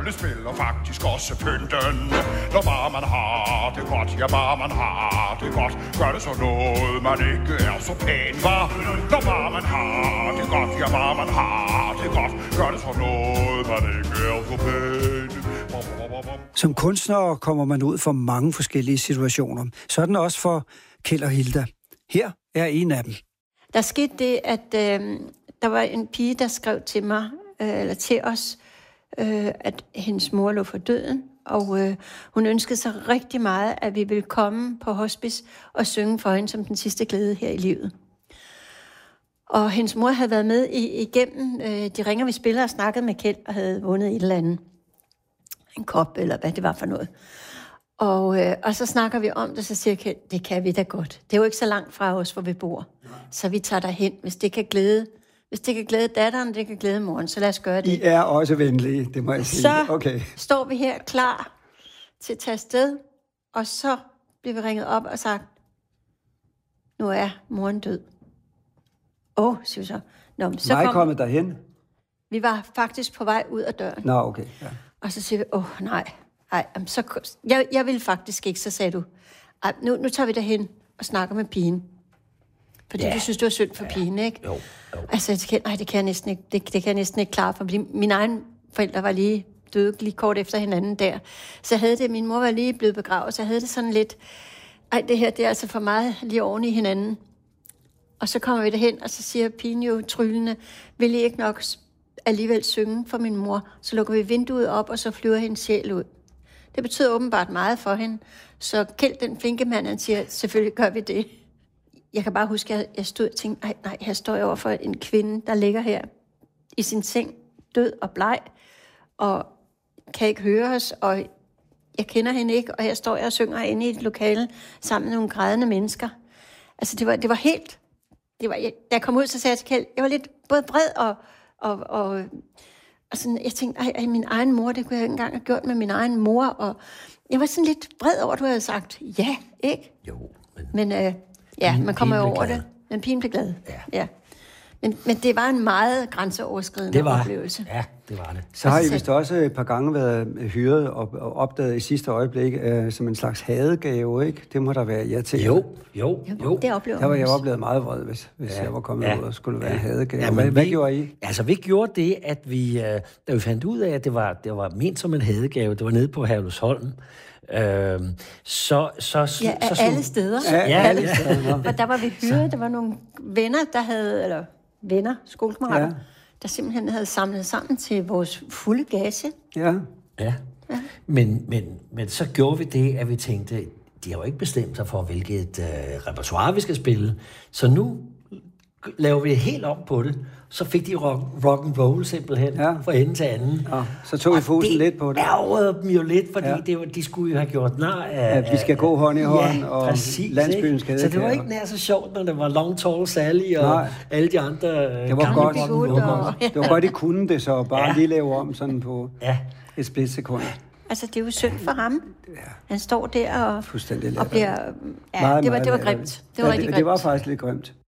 spiller faktisk også pynten. Når bare man har det godt, ja bare man har det godt, gør det så noget, man ikke er så pæn, var. Når bare man har det godt, ja bare man har det godt, gør det så noget, man ikke er så pæn. Som kunstner kommer man ud for mange forskellige situationer. Sådan også for Kjeld og Hilda. Her er en af dem. Der skete det, at der var en pige, der skrev til mig, eller til os, at hendes mor lå for døden, og hun ønskede sig rigtig meget, at vi ville komme på hospice og synge for hende som den sidste glæde her i livet. Og hendes mor havde været med igennem de ringer, vi spiller, og snakket med Kjeld og havde vundet et eller andet. En kop, eller hvad det var for noget. Og så snakker vi om det, så siger Kjeld, det kan vi da godt. Det er jo ikke så langt fra os, hvor vi bor. Så vi tager derhen, hvis det kan glæde datteren, det kan glæde moren, så lad os gøre det. I er også venlige, det må jeg sige. Så okay. Står vi her klar til at tage afsted, og så bliver vi ringet op og sagt, nu er moren død. Siger vi så. Nå, men så var I kommet derhen? Vi var faktisk på vej ud af døren. Nå, okay. Ja. Og så siger vi, nej, så, jeg ville faktisk ikke, så sagde du, nu tager vi derhen og snakker med pigen. Fordi du synes, det var synd for pigen, ikke? Jo. Altså, det kan jeg næsten ikke, det kan jeg næsten ikke klare for, fordi mine egne forældre var lige døde lige kort efter hinanden der. Så jeg havde det, min mor var lige blevet begravet, så jeg havde det sådan lidt, det her, det er altså for meget lige oven i hinanden. Og så kommer vi derhen, og så siger pigen jo tryllende, vil I ikke nok alligevel synge for min mor? Så lukker vi vinduet op, og så flyver hendes sjæl ud. Det betyder åbenbart meget for hende. Så Kjeld, den flinke mand, han siger, selvfølgelig gør vi det. Jeg kan bare huske, at jeg stod og tænkte, nej, her står jeg over for en kvinde, der ligger her i sin seng, død og bleg, og kan ikke høre os, og jeg kender hende ikke, og her står jeg og synger inde i et lokale sammen med nogle grædende mennesker. Altså, det var helt... da jeg kom ud, så sagde jeg til Kjeld, jeg var lidt både vred og sådan, jeg tænkte, min egen mor, det kunne jeg ikke engang have gjort med min egen mor, og jeg var sådan lidt vred over, at du havde sagt, ja, ikke? Jo. Men man kommer jo over det. Men pigen blev glad. Ja. Men det var en meget grænseoverskridende oplevelse. Ja, det var det. Så har I vist også et par gange været hyret og opdaget i sidste øjeblik som en slags hadegave, ikke? Det må der være irriterende. Jo. Det oplever der var jeg oplevet meget vred, hvis jeg var kommet ud og skulle være en hadegave. Ja, hvad gjorde I? Altså, vi gjorde det, at da vi fandt ud af, at det var ment som en hadegave, det var nede på Herlufsholm. Alle steder. Alle steder. Og der var vi hyret, der var nogle venner, skolekammerater, der simpelthen havde samlet sammen til vores fulde gage. Ja. Men så gjorde vi det, at vi tænkte, de har jo ikke bestemt sig for, hvilket repertoire vi skal spille. Så nu laver vi det helt om på det. Så fik de rock and roll simpelthen fra ende til anden. Ja, så tog vi fokusen lidt på det. Det ærgerede dem jo lidt, fordi de skulle jo have gjort vi skal gå hånd i hånd, og præcis, landsbyen skal. Så det var ikke nær så sjovt, når det var Long Tall Sally og alle de andre. Det var godt. Det var godt, I kunne det så, bare lige lave om sådan på et splitsekund. Altså, det er jo synd for ham. Han står der og bliver... Det var grimt. Det var rigtig grimt. Det var faktisk lidt grimt.